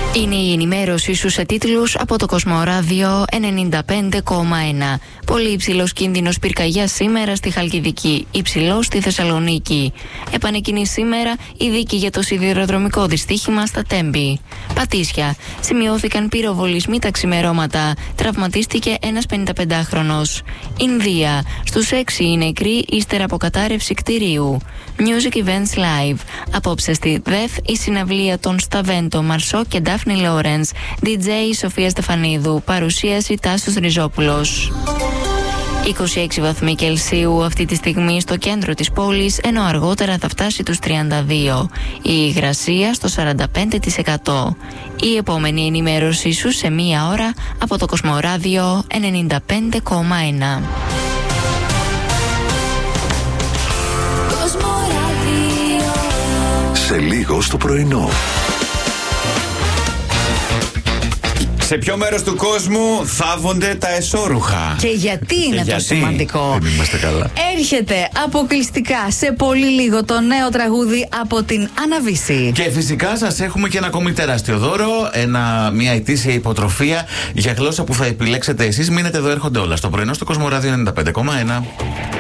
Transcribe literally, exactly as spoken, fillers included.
Είναι η ενημέρωση σου σε τίτλους από το Κοσμοράδιο ενενήντα πέντε κόμμα ένα. Πολύ υψηλός κίνδυνος πυρκαγιάς σήμερα στη Χαλκιδική, υψηλός στη Θεσσαλονίκη. Επανεκκινεί σήμερα η δίκη για το σιδηροδρομικό δυστύχημα στα Τέμπη. Πατήσια. Σημειώθηκαν πυροβολισμοί τα ξημερώματα. Τραυματίστηκε ένας πενηνταπεντάχρονος. Ινδία. Στους έξι οι νεκροί ύστερα από κατάρρευση κτηρίου. Music Events Live. Απόψε στη ΔΕΘ η συναυλία των Σταβέντο, Μαρσό και Ντάφνη Λόρενς. ντι τζέι Σοφία Στεφανίδου. Παρουσίαση Τάσος Ριζόπουλος. είκοσι έξι βαθμοί Κελσίου αυτή τη στιγμή στο κέντρο της πόλης, ενώ αργότερα θα φτάσει τους τριάντα δύο. Η υγρασία στο σαράντα πέντε τοις εκατό. Η επόμενη ενημέρωσή σου σε μία ώρα από το Κοσμοράδιο ενενήντα πέντε κόμμα ένα. Σε λίγο στο πρωινό. Σε ποιο μέρος του κόσμου θάβονται τα εσώρουχα? Και γιατί είναι και το γιατί? σημαντικό? Δεν είμαστε καλά. Έρχεται αποκλειστικά σε πολύ λίγο το νέο τραγούδι από την Αναβίση. Και φυσικά σας έχουμε και ένα ακόμη τεράστιο δώρο, ένα, μια ετήσια υποτροφία για γλώσσα που θα επιλέξετε εσείς. Μείνετε εδώ, έρχονται όλα. Στο πρωινό στο Κοσμοράδιο ενενήντα πέντε κόμμα ένα.